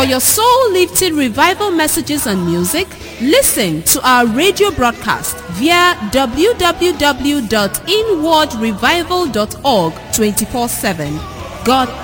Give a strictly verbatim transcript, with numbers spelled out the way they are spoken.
your soul-lifting revival messages and music, listen to our radio broadcast via w w w dot inward revival dot org twenty-four seven. God